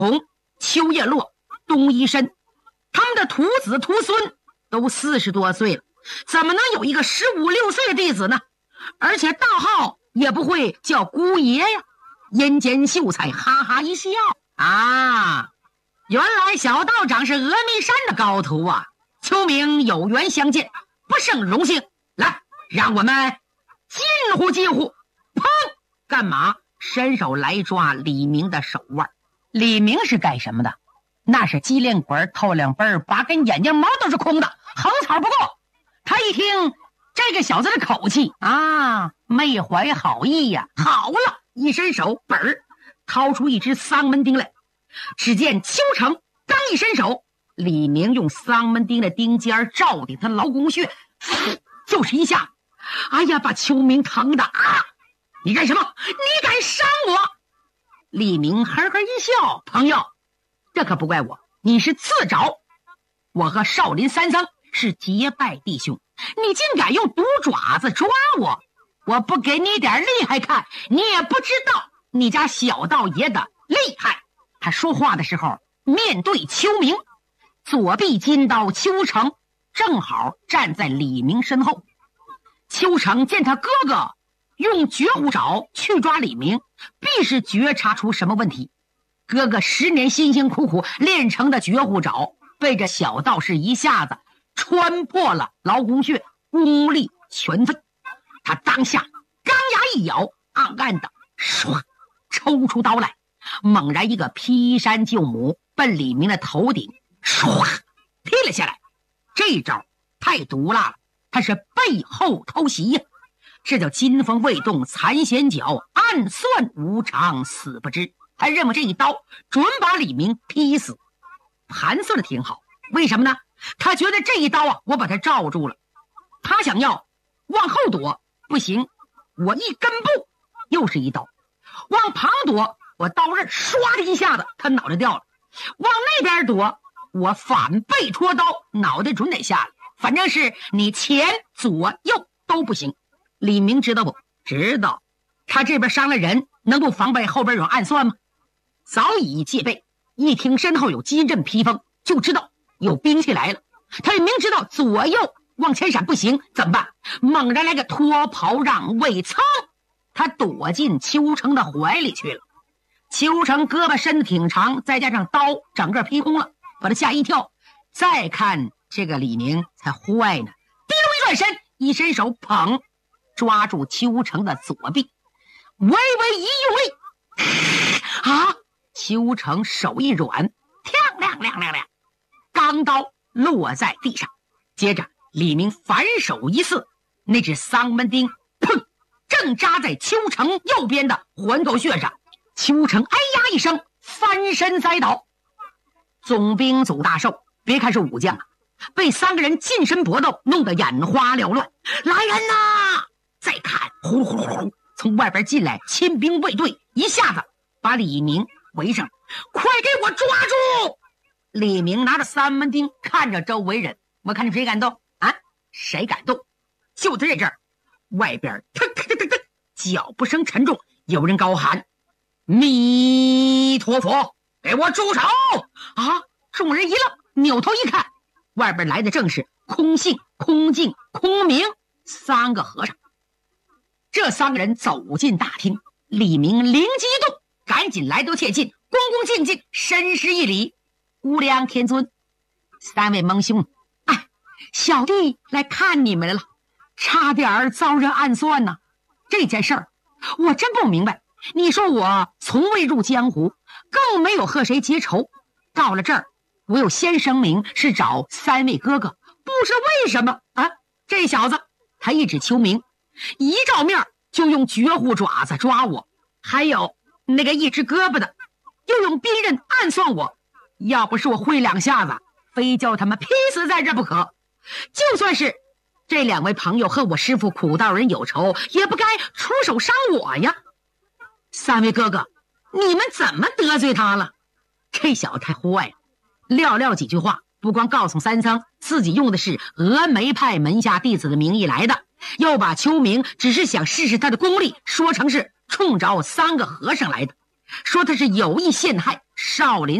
洪、邱叶落、东夷申，他们的徒子徒孙都40多岁了，怎么能有一个15、16岁的弟子呢？而且道号也不会叫姑爷呀。阴间秀才哈哈一笑啊，原来小道长是峨眉山的高徒啊！秋明有缘相见，不胜荣幸。来，让我们近乎近乎。砰！干嘛？伸手来抓李明的手腕。李明是干什么的？那是鸡连滚透两杯，8根眼睛毛都是空的，横草不过。他一听这个小子的口气啊，没怀好意呀。好了，一伸手，本儿掏出一只丧门钉来。只见邱成刚一伸手，李明用丧门钉的钉尖照顶他劳宫穴，就是一下，哎呀，把邱明疼的啊！你干什么？你敢伤我？李明呵呵一笑，朋友，这可不怪我，你是自找。我和少林三僧是结拜弟兄，你竟敢用毒爪子抓我，我不给你点厉害看，你也不知道你家小道爷的厉害。他说话的时候面对邱明，左臂金刀邱成正好站在李明身后。邱成见他哥哥用绝户爪去抓李明，必是觉察出什么问题。哥哥10年辛辛苦苦练成的绝户爪，被这小道士一下子穿破了劳宫穴，功力全废。他当下钢牙一咬，暗暗的唰抽出刀来，猛然一个劈山救母，奔李明的头顶唰劈了下来。这招太毒辣了，他是背后偷袭呀！这叫金风未动残弦脚，暗算无常死不知。他认为这一刀准把李明劈死，盘算的挺好。为什么呢？他觉得这一刀啊，我把他罩住了。他想要往后躲，不行，我一根步又是一刀；往旁躲，我刀刃唰的一下子，他脑袋掉了；往那边躲，我反背戳刀，脑袋准得下来。反正是你前左右都不行。李明知道不？知道。他这边伤了人，能不防备后边有暗算吗？早已戒备，一听身后有金阵披风，就知道有兵器来了。他也明知道左右往前闪不行，怎么办？猛然来个脱袍让位，噌，他躲进邱成的怀里去了。邱成胳膊身子挺长，再加上刀整个劈空了，把他吓一跳。再看这个李明才坏呢，滴溜一转身，一伸手捧抓住邱成的左臂，微微一用力，啊！邱成手一软，亮亮，钢刀落在地上。接着李明反手一刺，那只丧门钉砰正扎在邱成右边的环沟穴上。邱成哎呀一声翻身栽倒。总兵祖大寿别看是武将啊，被3个人近身搏斗弄得眼花缭乱。来人呐！再看呼呼呼从外边进来亲兵卫队，一下子把李明围上，快给我抓住！李明拿着3门钉看着周围人，我看着谁敢动啊？谁敢动？就在这儿，外边腾脚步声沉重，有人高喊：弥陀佛，给我住手！啊！众人一愣，扭头一看，外边来的正是空性、空静、空明3个和尚。这3个人走进大厅，李明灵机一动，赶紧来到切近，恭恭敬敬深施一礼：无量天尊，3位蒙兄，哎，小弟来看你们了，差点遭人暗算呢。这件事儿我真不明白。你说我从未入江湖，更没有和谁结仇，到了这儿我有先声明是找3位哥哥，不知为什么啊？这小子他一指邱明，一照面就用绝户爪子抓我，还有那个一只胳膊的又用兵刃暗算我。要不是我挥2下子，非叫他们劈死在这不可。就算是这2位朋友和我师父苦道人有仇，也不该出手伤我呀。3位哥哥，你们怎么得罪他了？这小子太坏了，撂撂几句话，不光告诉3僧自己用的是峨眉派门下弟子的名义来的，又把邱明只是想试试他的功力说成是冲着3个和尚来的。 说他是有意陷害少林